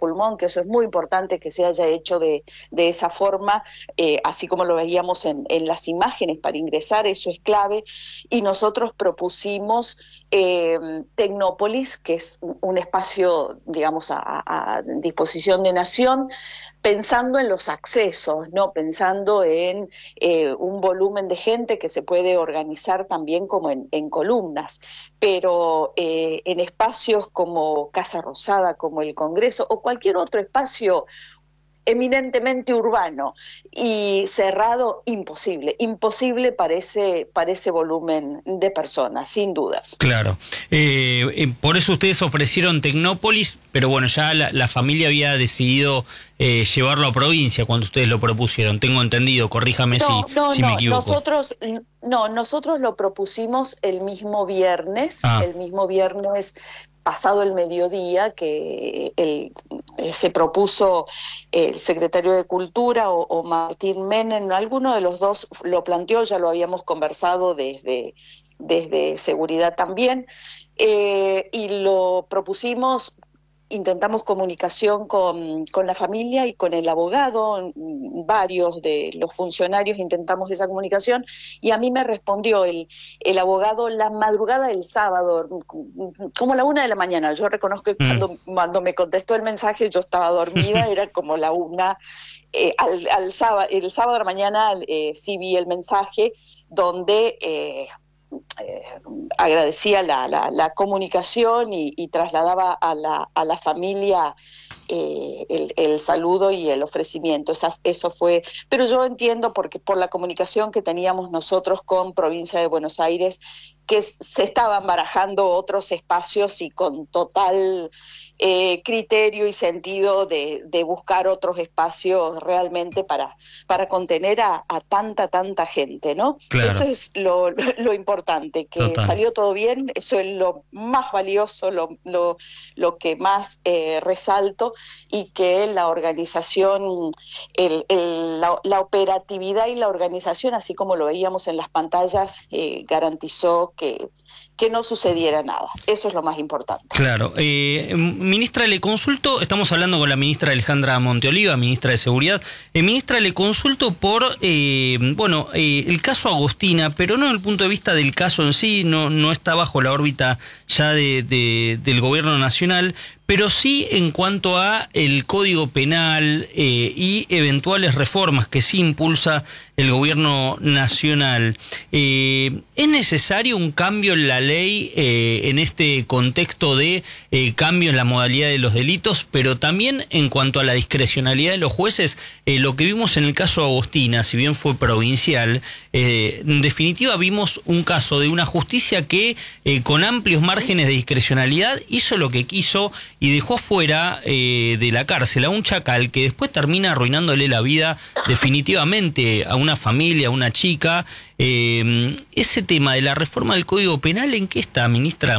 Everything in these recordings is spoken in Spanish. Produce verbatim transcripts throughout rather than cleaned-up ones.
pulmón, que eso es muy importante que se haya hecho de, de esa forma, eh, así como lo veíamos en, en las imágenes para ingresar, eso es clave, y nosotros propusimos eh, Tecnópolis, que es un espacio, digamos, a, a disposición de Nación, pensando en los accesos, no pensando en eh, un volumen de gente que se puede organizar también como en, en columnas, pero eh, en espacios como Casa Rosada, como el Congreso o cualquier otro espacio eminentemente urbano y cerrado, imposible, imposible para ese, para ese volumen de personas, sin dudas. Claro, eh, eh, por eso ustedes ofrecieron Tecnópolis, pero bueno, ya la, la familia había decidido eh, llevarlo a provincia cuando ustedes lo propusieron, tengo entendido, corríjame No, si, no, si me no, equivoco. nosotros, no, nosotros lo propusimos el mismo viernes, Ah. el mismo viernes pasado el mediodía, que el, eh, se propuso el secretario de Cultura o, o Martín Menem, alguno de los dos lo planteó, ya lo habíamos conversado desde, desde Seguridad también, eh, y lo propusimos. Intentamos comunicación con, con la familia y con el abogado, varios de los funcionarios intentamos esa comunicación, y a mí me respondió el, el abogado la madrugada del sábado, como la una de la mañana. Yo reconozco que cuando, mm. cuando me contestó el mensaje yo estaba dormida, era como la una. Eh, al, al sábado, el sábado de la mañana eh, sí vi el mensaje donde eh, eh, agradecía la, la, la comunicación y, y trasladaba a la, a la familia eh, el, el saludo y el ofrecimiento. Esa, eso fue, pero yo entiendo porque por la comunicación que teníamos nosotros con Provincia de Buenos Aires, que se estaban barajando otros espacios y con total eh, criterio y sentido de, de buscar otros espacios realmente para, para contener a, a tanta, tanta gente, ¿no? Claro. Eso es lo, lo, lo importante, que Total. salió todo bien, eso es lo más valioso, lo, lo, lo que más eh, resalto, y que la organización, el, el, la, la operatividad y la organización, así como lo veíamos en las pantallas, eh, garantizó que, que no sucediera nada. Eso es lo más importante. Claro. Eh, ministra, le consulto, estamos hablando con la ministra Alejandra Monteoliva, ministra de Seguridad. Eh, ministra, le consulto por, eh, bueno, eh, el caso Agostina, pero no desde el punto de vista del caso en sí, no, no está bajo la órbita ya de, de, del gobierno nacional, pero sí en cuanto a el Código Penal eh, y eventuales reformas que sí impulsa el gobierno nacional. Eh, ¿Es necesario un cambio en la ley eh, en este contexto de eh, cambio en la modalidad de los delitos, pero también en cuanto a la discrecionalidad de los jueces? Eh, lo que vimos en el caso Agostina, si bien fue provincial, eh, en definitiva vimos un caso de una justicia que eh, con amplios márgenes de discrecionalidad hizo lo que quiso y dejó fuera eh, de la cárcel a un chacal que después termina arruinándole la vida definitivamente a una familia, a una chica. Eh, ese tema de la reforma del Código Penal, ¿en qué está, ministra?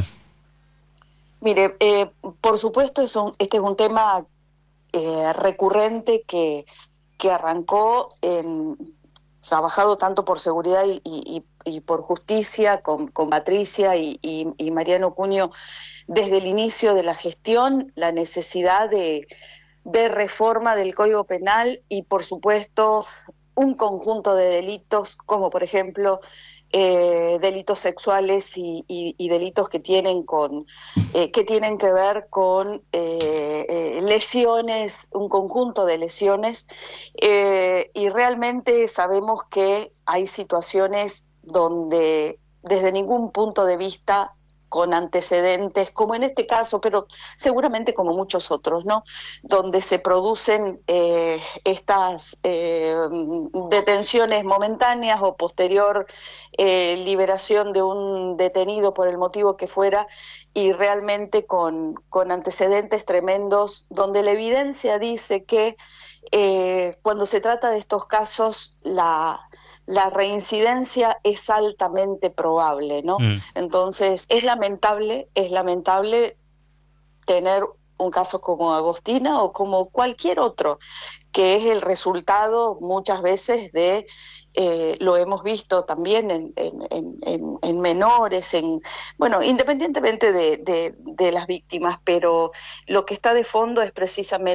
Mire, eh, por supuesto es un, este es un tema eh, recurrente que, que arrancó en, trabajado tanto por seguridad y, y, y por justicia con, con Patricia y, y, y Mariano Cunio desde el inicio de la gestión, la necesidad de, de reforma del Código Penal y, por supuesto, un conjunto de delitos, como por ejemplo eh, delitos sexuales y, y, y delitos que tienen, con, eh, que tienen que ver con eh, eh, lesiones, un conjunto de lesiones, eh, y realmente sabemos que hay situaciones donde desde ningún punto de vista, con antecedentes, como en este caso, pero seguramente como muchos otros, ¿no? Donde se producen eh, estas eh, detenciones momentáneas o posterior eh, liberación de un detenido por el motivo que fuera, y realmente con, con antecedentes tremendos, donde la evidencia dice que eh, cuando se trata de estos casos, la... la reincidencia es altamente probable, ¿no? Mm. Entonces, es lamentable, es lamentable tener un caso como Agostina o como cualquier otro, que es el resultado muchas veces de, eh, lo hemos visto también en, en, en, en menores, en bueno, independientemente de, de, de las víctimas, pero lo que está de fondo es precisamente